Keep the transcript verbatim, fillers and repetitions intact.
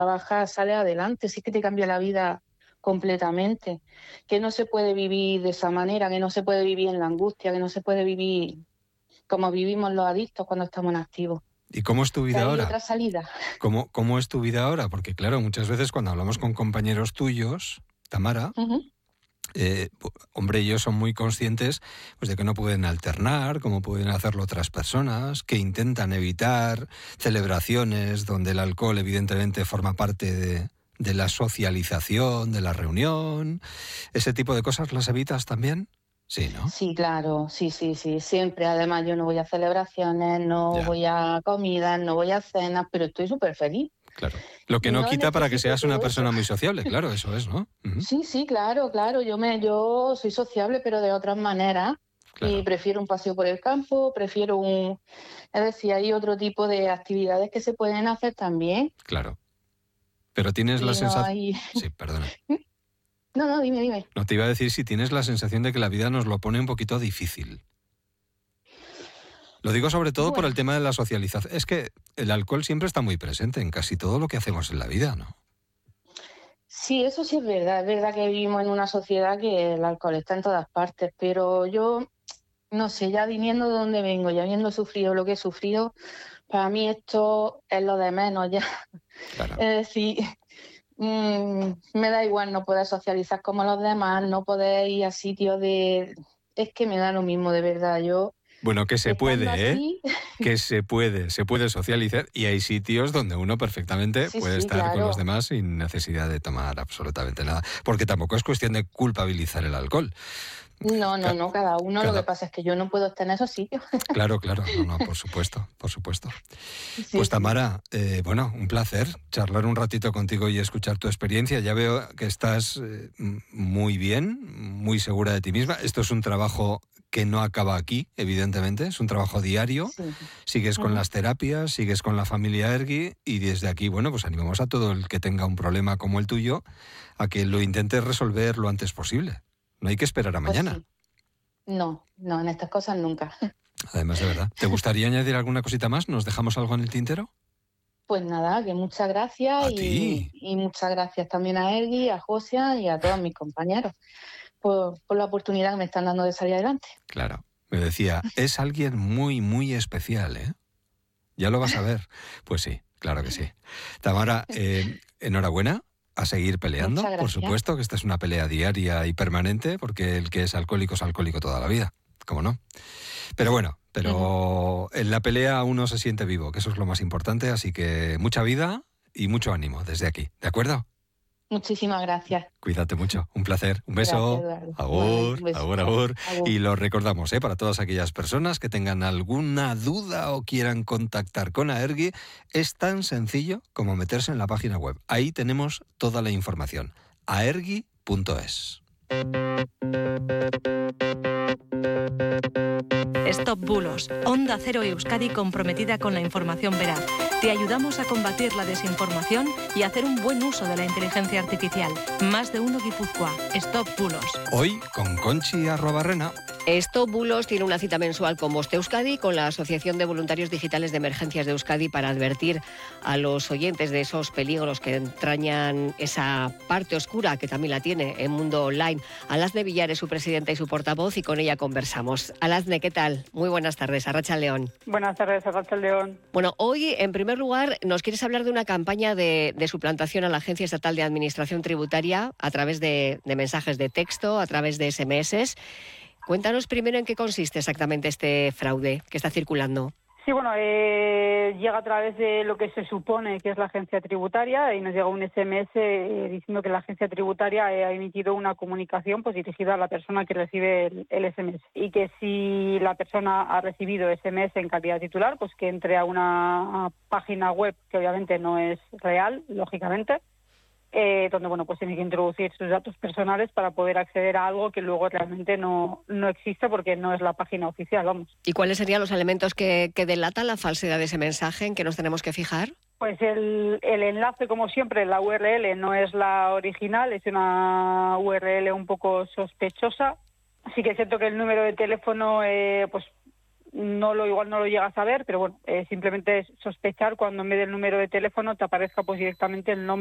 trabajar, sales adelante, sí que te cambia la vida completamente, que no se puede vivir de esa manera, que no se puede vivir en la angustia, que no se puede vivir como vivimos los adictos cuando estamos en activo. ¿Y cómo es tu vida Que hay ahora? otra salida. ¿Cómo, ¿Cómo es tu vida ahora? Porque claro, muchas veces cuando hablamos con compañeros tuyos, Tamara, Uh-huh. eh, hombre, ellos son muy conscientes pues, de que no pueden alternar, como pueden hacerlo otras personas, que intentan evitar celebraciones donde el alcohol evidentemente forma parte de, de la socialización, de la reunión. ¿Ese tipo de cosas las evitas también? Sí, ¿no? Sí, claro, sí, sí, sí, siempre. Además, yo no voy a celebraciones, no Ya. voy a comidas, no voy a cenas, pero estoy súper feliz. Claro. Lo que Y no no quita para que necesito seas una todo eso. persona muy sociable, claro, eso es, ¿no? Uh-huh. Sí, sí, claro, claro. Yo me, yo soy sociable, pero de otras maneras. Claro. Y prefiero un paseo por el campo, prefiero un... Es decir, hay otro tipo de actividades que se pueden hacer también. Claro. Pero tienes la Y no sensación... hay... Sí, perdona. No, no, dime, dime. No, te iba a decir si tienes la sensación de que la vida nos lo pone un poquito difícil. Lo digo sobre todo por Bueno, el tema de la socialización. Es que el alcohol siempre está muy presente en casi todo lo que hacemos en la vida, ¿no? sí, eso sí es verdad. Es verdad que vivimos en una sociedad que el alcohol está en todas partes, pero yo, no sé, ya viniendo de donde vengo, ya habiendo sufrido lo que he sufrido, para mí esto es lo de menos ya. Claro. Es decir, mmm, me da igual no poder socializar como los demás, no poder ir a sitios de... Es que me da lo mismo, de verdad. Yo, Bueno, que se estando puede, ¿eh? aquí... Que se puede, se puede socializar y hay sitios donde uno perfectamente Sí, puede sí, estar con los claro. demás sin necesidad de tomar absolutamente nada. Porque tampoco es cuestión de culpabilizar el alcohol. No, no, Ca- no, cada uno. Lo Cada... que pasa es que yo no puedo estar en esos sitios. Claro, claro, no, no, por supuesto, por supuesto. Sí, Pues sí. Tamara, eh, bueno, un placer charlar un ratito contigo y escuchar tu experiencia. Ya veo que estás eh, muy bien, muy segura de ti misma. Esto es un trabajo que no acaba aquí, evidentemente, es un trabajo diario. Sí. Sigues con Uh-huh. las terapias, sigues con la familia Ergui y desde aquí, bueno, pues animamos a todo el que tenga un problema como el tuyo a que lo intentes resolver lo antes posible. No hay que esperar a Pues mañana. sí. No, no, en estas cosas nunca. Además, de verdad. ¿Te gustaría añadir alguna cosita más? ¿Nos dejamos algo en el tintero? Pues nada, que muchas gracias A y, ti. y muchas gracias también a Ergui, a Josia y a todos mis compañeros por, por la oportunidad que me están dando de salir adelante. Claro. Me decía, es alguien muy, muy especial, ¿eh? Ya lo vas a ver. Pues sí, claro que sí. Tamara, eh, enhorabuena. A seguir peleando, Muchas por gracias. supuesto, que esta es una pelea diaria y permanente, porque el que es alcohólico es alcohólico toda la vida, ¿cómo no? Pero bueno, pero en la pelea uno se siente vivo, que eso es lo más importante, así que mucha vida y mucho ánimo desde aquí, ¿de acuerdo? Muchísimas gracias. Cuídate mucho, un placer, un Gracias, beso, Eduardo. Igualmente, agur, un beso. agur, agur. Agur. Y lo recordamos, ¿eh? Para todas aquellas personas que tengan alguna duda o quieran contactar con Aergui, es tan sencillo como meterse en la página web. Ahí tenemos toda la información, aergui punto es. Stop Bulos, Onda Cero Euskadi comprometida con la información veraz. Te ayudamos a combatir la desinformación y a hacer un buen uso de la inteligencia artificial. Más de uno Guipúzcoa. Stop Bulos. Hoy con Conchi Arrobarrena. Stop Bulos tiene una cita mensual con Voz Euskadi, con la Asociación de Voluntarios Digitales de Emergencias de Euskadi, para advertir a los oyentes de esos peligros que entrañan esa parte oscura que también la tiene en mundo online. Alasne Villar es su presidenta y su portavoz y con ella conversamos. Alasne, ¿qué tal? Muy buenas tardes. Arratsaldeon. Buenas tardes, Arratsaldeon. Bueno, hoy, en primer lugar, nos quieres hablar de una campaña de, de suplantación a la Agencia Estatal de Administración Tributaria a través de, de mensajes de texto, a través de ese eme eses. Cuéntanos primero en qué consiste exactamente este fraude que está circulando. Sí, bueno, eh, llega a través de lo que se supone que es la agencia tributaria y nos llega un ese eme ese eh, diciendo que la agencia tributaria eh, ha emitido una comunicación pues dirigida a la persona que recibe el, el ese eme ese y que si la persona ha recibido ese eme ese en calidad de titular, pues que entre a una página web que obviamente no es real, lógicamente, Eh, donde bueno pues tiene que introducir sus datos personales para poder acceder a algo que luego realmente no, no existe porque no es la página oficial, vamos. ¿Y cuáles serían los elementos que, que delatan la falsedad de ese mensaje en que nos tenemos que fijar? Pues el, el enlace, como siempre, la u erre ele no es la original, es una u erre ele un poco sospechosa. Sí que es cierto que el número de teléfono eh, pues no lo igual no lo llegas a ver, pero bueno, eh, simplemente es sospechar cuando en vez del número de teléfono te aparezca pues directamente el nombre